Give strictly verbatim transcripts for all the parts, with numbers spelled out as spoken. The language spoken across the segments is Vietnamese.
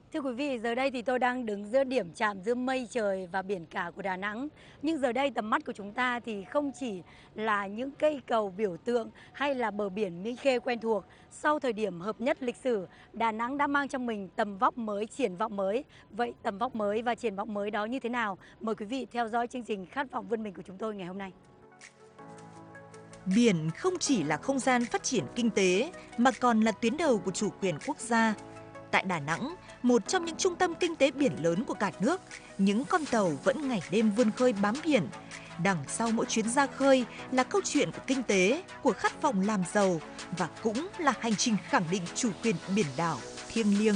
Thưa quý vị, giờ đây thì tôi đang đứng giữa điểm chạm giữa mây trời và biển cả của Đà Nẵng. Nhưng giờ đây tầm mắt của chúng ta thì không chỉ là những cây cầu biểu tượng hay là bờ biển Mỹ Khê quen thuộc. Sau thời điểm hợp nhất lịch sử, Đà Nẵng đã mang trong mình tầm vóc mới, triển vọng mới. Vậy tầm vóc mới và triển vọng mới đó như thế nào? Mời quý vị theo dõi chương trình Khát vọng vươn mình của chúng tôi ngày hôm nay. Biển không chỉ là không gian phát triển kinh tế mà còn là tuyến đầu của chủ quyền quốc gia. Tại Đà Nẵng, một trong những trung tâm kinh tế biển lớn của cả nước, những con tàu vẫn ngày đêm vươn khơi bám biển. Đằng sau mỗi chuyến ra khơi là câu chuyện của kinh tế, của khát vọng làm giàu và cũng là hành trình khẳng định chủ quyền biển đảo thiêng liêng.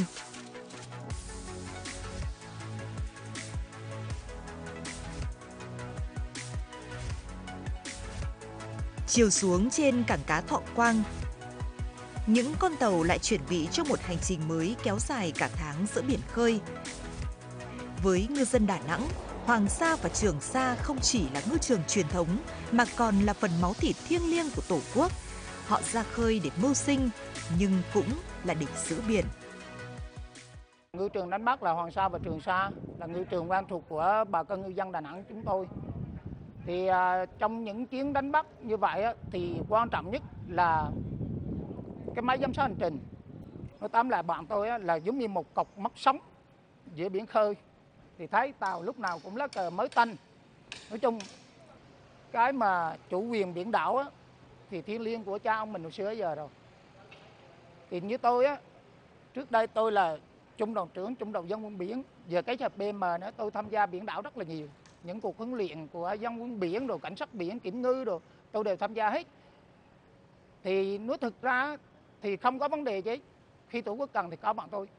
Chiều xuống trên cảng cá Thọ Quang, những con tàu lại chuẩn bị cho một hành trình mới kéo dài cả tháng giữa biển khơi. Với ngư dân Đà Nẵng, Hoàng Sa và Trường Sa không chỉ là ngư trường truyền thống mà còn là phần máu thịt thiêng liêng của Tổ quốc. Họ ra khơi để mưu sinh nhưng cũng là để giữ biển. Ngư trường đánh bắt là Hoàng Sa và Trường Sa, là ngư trường quen thuộc của bà con ngư dân Đà Nẵng chúng tôi. Thì à, trong những chuyến đánh bắt như vậy á, thì quan trọng nhất là cái máy giám sát hành trình. Nói tóm lại bạn tôi á, là giống như một cọc móc sống giữa biển khơi. Thì thấy tàu lúc nào cũng lá cờ mới tanh. Nói chung cái mà chủ quyền biển đảo á, thì thiêng liêng của cha ông mình hồi xưa giờ rồi. Thì như tôi á, trước đây tôi là trung đoàn trưởng trung đoàn dân quân biển, giờ cái chập bê em nữa tôi tham gia biển đảo rất là nhiều. Những cuộc huấn luyện của dân quân biển rồi cảnh sát biển kiểm ngư rồi tôi đều tham gia hết. Thì nói thực ra thì không có vấn đề chứ, khi Tổ quốc cần thì có bọn tôi.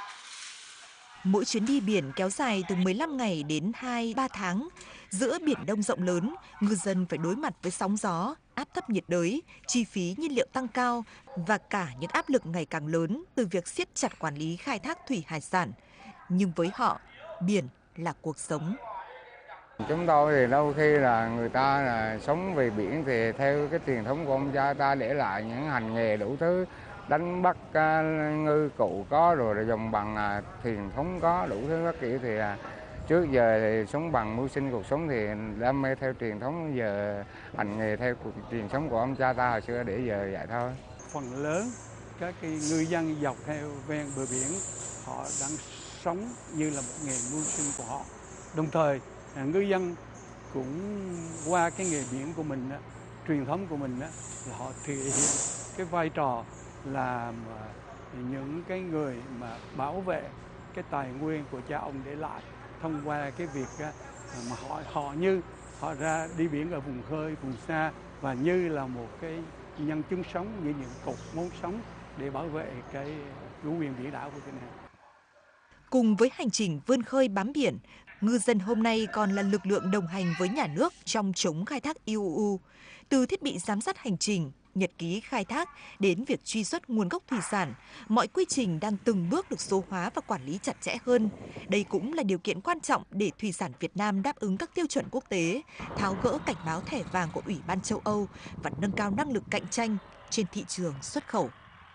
Mỗi chuyến đi biển kéo dài từ mười lăm ngày đến hai ba tháng. Giữa biển Đông rộng lớn, ngư dân phải đối mặt với sóng gió, áp thấp nhiệt đới, chi phí nhiên liệu tăng cao và cả những áp lực ngày càng lớn từ việc siết chặt quản lý khai thác thủy hải sản. Nhưng với họ, biển là cuộc sống. Chúng tôi thì đôi khi là người ta là sống về biển thì theo cái truyền thống của ông cha ta để lại những hành nghề đủ thứ, đánh bắt ngư cụ có rồi đồng bằng thuyền thống có đủ thứ các kiểu. Thì trước giờ thì sống bằng mưu sinh cuộc sống thì đam mê theo truyền thống, giờ hành nghề theo cuộc truyền thống của ông cha ta hồi xưa để giờ vậy thôi. Phần lớn các cái ngư dân dọc theo ven bờ biển họ đang sống như là một nghề mưu sinh của họ. Đồng thời ngư dân cũng qua cái nghề biển của mình, truyền thống của mình là họ thể hiện cái vai trò là những cái người mà bảo vệ cái tài nguyên của cha ông để lại thông qua cái việc mà họ họ như họ ra đi biển ở vùng khơi, vùng xa và như là một cái nhân chứng sống, như những cột mốc sống để bảo vệ cái chủ quyền biển đảo của Việt Nam. Cùng với hành trình vươn khơi bám biển, ngư dân hôm nay còn là lực lượng đồng hành với nhà nước trong chống khai thác i u u. Từ thiết bị giám sát hành trình, nhật ký khai thác đến việc truy xuất nguồn gốc thủy sản, mọi quy trình đang từng bước được số hóa và quản lý chặt chẽ hơn. Đây cũng là điều kiện quan trọng để thủy sản Việt Nam đáp ứng các tiêu chuẩn quốc tế, tháo gỡ cảnh báo thẻ vàng của Ủy ban châu Âu và nâng cao năng lực cạnh tranh trên thị trường xuất khẩu.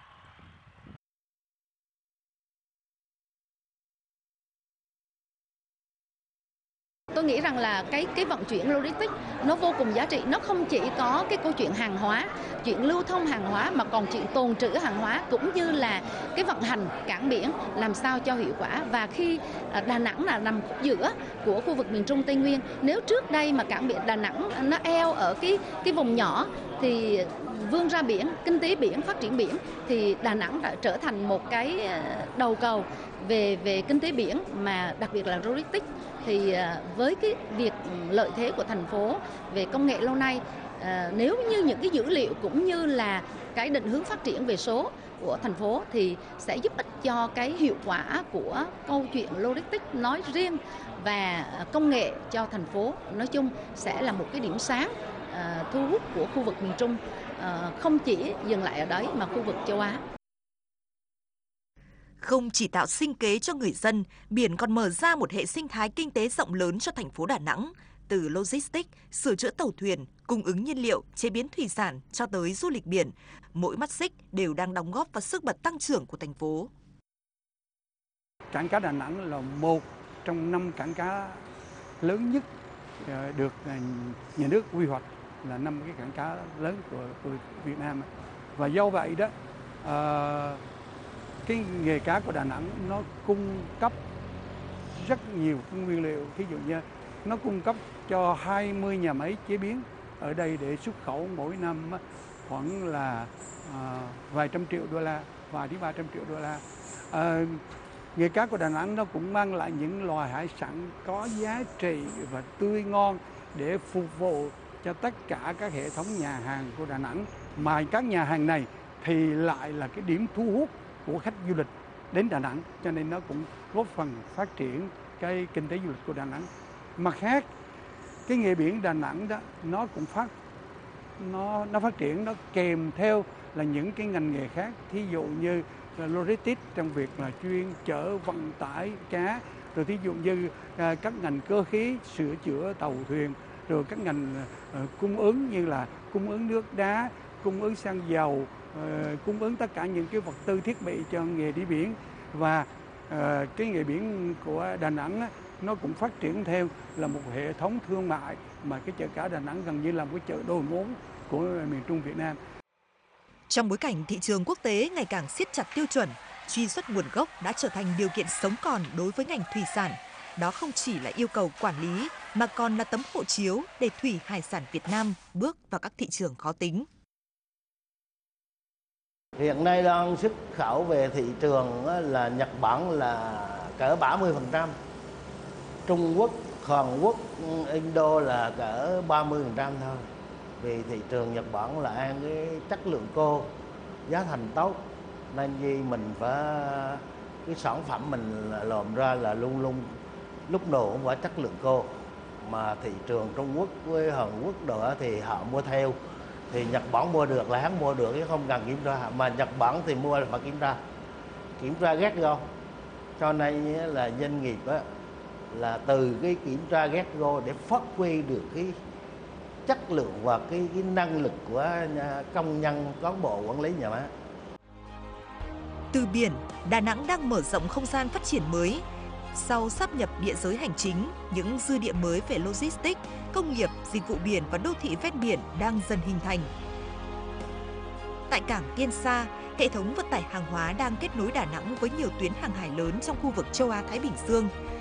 Tôi nghĩ rằng là cái cái vận chuyển logistics nó vô cùng giá trị, nó không chỉ có cái câu chuyện hàng hóa, chuyện lưu thông hàng hóa mà còn chuyện tồn trữ hàng hóa cũng như là cái vận hành cảng biển làm sao cho hiệu quả. Và khi Đà Nẵng là nằm giữa của khu vực miền Trung Tây Nguyên, nếu trước đây mà cảng biển Đà Nẵng nó eo ở cái cái vùng nhỏ thì vươn ra biển, kinh tế biển, phát triển biển thì Đà Nẵng đã trở thành một cái đầu cầu về về kinh tế biển mà đặc biệt là logistics. Thì với cái việc lợi thế của thành phố về công nghệ lâu nay, nếu như những cái dữ liệu cũng như là cái định hướng phát triển về số của thành phố thì sẽ giúp ích cho cái hiệu quả của câu chuyện logistics nói riêng và công nghệ cho thành phố nói chung sẽ là một cái điểm sáng thu hút của khu vực miền Trung, không chỉ dừng lại ở đấy mà khu vực châu Á. Không chỉ tạo sinh kế cho người dân, biển còn mở ra một hệ sinh thái kinh tế rộng lớn cho thành phố Đà Nẵng. Từ logistics, sửa chữa tàu thuyền, cung ứng nhiên liệu, chế biến thủy sản cho tới du lịch biển, mỗi mắt xích đều đang đóng góp vào sức bật tăng trưởng của thành phố. cảng cá Đà Nẵng là một trong năm cảng cá lớn nhất được nhà nước quy hoạch là năm cái cảng cá lớn của, của Việt Nam. Và do vậy đó, uh, cái nghề cá của Đà Nẵng nó cung cấp rất nhiều cái nguyên liệu. Ví dụ như nó cung cấp cho hai mươi nhà máy chế biến ở đây để xuất khẩu mỗi năm khoảng là uh, vài trăm triệu đô la, vài đến ba trăm triệu đô la. Uh, nghề cá của Đà Nẵng nó cũng mang lại những loài hải sản có giá trị và tươi ngon để phục vụ cho tất cả các hệ thống nhà hàng của Đà Nẵng. Mà các nhà hàng này thì lại là cái điểm thu hút của khách du lịch đến Đà Nẵng, cho nên nó cũng góp phần phát triển cái kinh tế du lịch của Đà Nẵng. Mặt khác, cái nghề biển Đà Nẵng đó nó cũng phát nó nó phát triển, nó kèm theo là những cái ngành nghề khác, thí dụ như là logistics trong việc là chuyên chở vận tải cá, rồi thí dụ như à, các ngành cơ khí, sửa chữa tàu thuyền, rồi các ngành à, cung ứng như là cung ứng nước đá, cung ứng xăng dầu, à, cung ứng tất cả những cái vật tư thiết bị cho nghề đi biển. Và à, cái nghề biển của Đà Nẵng á, nó cũng phát triển theo là một hệ thống thương mại, mà cái chợ cá Đà Nẵng gần như là một cái chợ đầu mối của miền Trung Việt Nam. Trong bối cảnh thị trường quốc tế ngày càng siết chặt tiêu chuẩn, truy xuất nguồn gốc đã trở thành điều kiện sống còn đối với ngành thủy sản. Đó không chỉ là yêu cầu quản lý mà còn là tấm hộ chiếu để thủy hải sản Việt Nam bước vào các thị trường khó tính. Hiện nay đang xuất khẩu về thị trường là Nhật Bản là cỡ bảy mươi phần trăm, Trung Quốc, Hàn Quốc, Indo là cỡ ba mươi phần trăm thôi. Vì thị trường Nhật Bản là ăn cái chất lượng cô, giá thành tốt, nên gì mình phải cái sản phẩm mình làm ra là luôn luôn lúc nào cũng phải chất lượng cô. Mà thị trường Trung Quốc với Hàn Quốc nữa thì họ mua theo, thì Nhật Bản mua được là hắn mua được chứ không cần kiểm tra. Mà Nhật Bản thì mua là phải kiểm tra, kiểm tra gắt gao. Cho nên là doanh nghiệp á, là từ cái kiểm tra gắt gao để phát huy được cái chất lượng và cái, cái năng lực của công nhân, cán bộ quản lý nhà máy. Từ biển, Đà Nẵng đang mở rộng không gian phát triển mới. Sau sáp nhập địa giới hành chính, những dư địa mới về logistics, công nghiệp, dịch vụ biển và đô thị ven biển đang dần hình thành. Tại cảng Tiên Sa, hệ thống vận tải hàng hóa đang kết nối Đà Nẵng với nhiều tuyến hàng hải lớn trong khu vực châu Á-Thái Bình Dương.